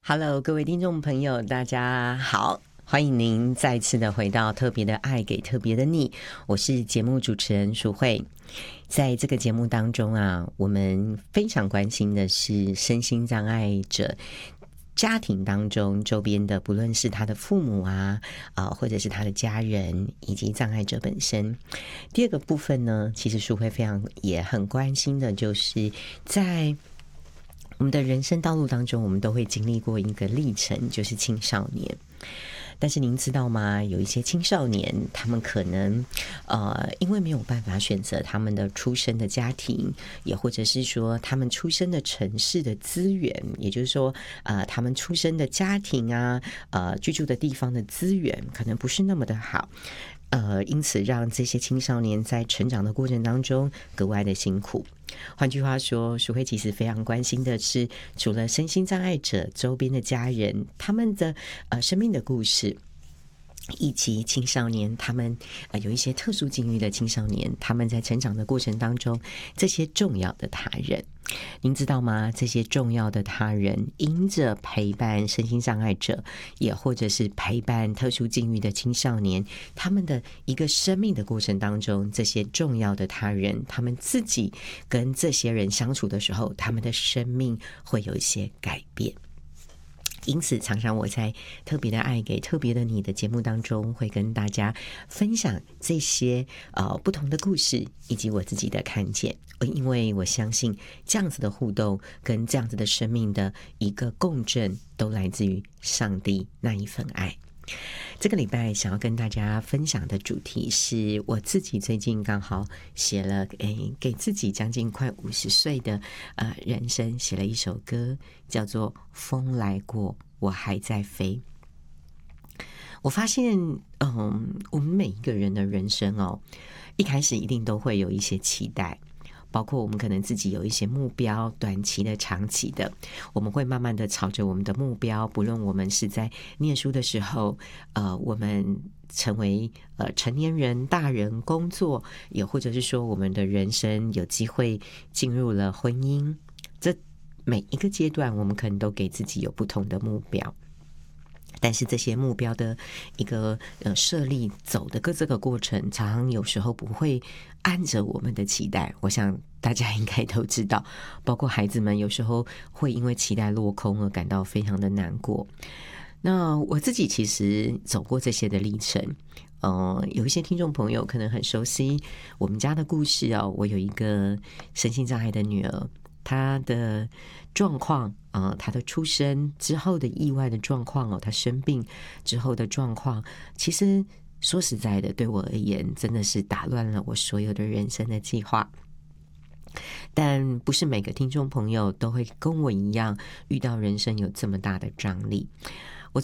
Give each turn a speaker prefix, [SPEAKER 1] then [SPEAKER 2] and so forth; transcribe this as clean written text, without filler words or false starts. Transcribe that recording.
[SPEAKER 1] Hello，各位听众朋友，大家好，欢迎您再次的回到特别的爱给特别的你，我是节目主持人淑慧。在这个节目当中啊，我们非常关心的是身心障碍者家庭当中周边的，不论是他的父母啊，或者是他的家人，以及障碍者本身。第二个部分呢，其实淑慧也很关心的，就是在我们的人生道路当中，我们都会经历过一个历程，就是青少年。但是您知道吗？有一些青少年，他们可能因为没有办法选择他们的出生的家庭，也或者是说他们出生的城市的资源，也就是说他们出生的家庭啊，居住的地方的资源可能不是那么的好。因此让这些青少年在成长的过程当中格外的辛苦。换句话说，淑慧其实非常关心的是，除了身心障碍者周边的家人，他们的生命的故事，以及青少年他们有一些特殊境遇的青少年，他们在成长的过程当中，这些重要的他人，您知道吗？这些重要的他人因着陪伴身心障碍者，也或者是陪伴特殊境遇的青少年，他们的一个生命的过程当中，这些重要的他人，他们自己跟这些人相处的时候，他们的生命会有一些改变。因此常常我在特别的爱给特别的你的节目当中，会跟大家分享这些不同的故事，以及我自己的看见。因为我相信这样子的互动跟这样子的生命的一个共振，都来自于上帝那一份爱。这个礼拜想要跟大家分享的主题是我自己最近刚好写了给自己将近快50岁的人生写了一首歌，叫做《风来过我还在飞》。我发现我们每一个人的人生一开始一定都会有一些期待，包括我们可能自己有一些目标，短期的长期的，我们会慢慢的朝着我们的目标，不论我们是在念书的时候我们成为成年人大人工作，也或者是说我们的人生有机会进入了婚姻，这每一个阶段我们可能都给自己有不同的目标。但是这些目标的一个设立走的这个过程，常常有时候不会按着我们的期待，我想大家应该都知道，包括孩子们有时候会因为期待落空而感到非常的难过。那我自己其实走过这些的历程，有一些听众朋友可能很熟悉我们家的故事我有一个身心障碍的女儿，她的状况她的出生之后的意外的状况她生病之后的状况，其实说实在的，对我而言真的是打乱了我所有的人生的计划。但不是每个听众朋友都会跟我一样遇到人生有这么大的张力。